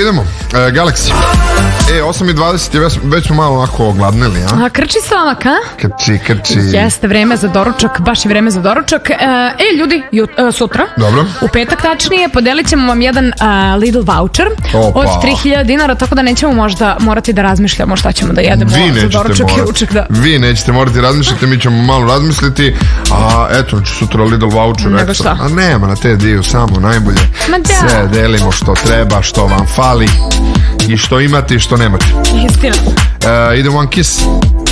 idemo. Galaxy. 8:20, već smo malo onako ogladnili, a? Krči stomak, a? Krči. Jeste, vreme za doručak, baš je vreme za doručak. Ljudi, sutra, dobro, u petak tačnije, podelit ćemo vam jedan Lidl voucher od 3000 dinara, tako da nećemo možda morati da razmišljamo šta ćemo da jedemo za doručak i ručak. Vi nećete morati razmišljati, mi ćemo malo razmisliti, a eto, sutra Lidl voucher. Nego šta? A nema na te dio, samo najbolje. Sve delimo što treba, što vam fali i što imate i što nemate. Istina. Idemo One Kiss.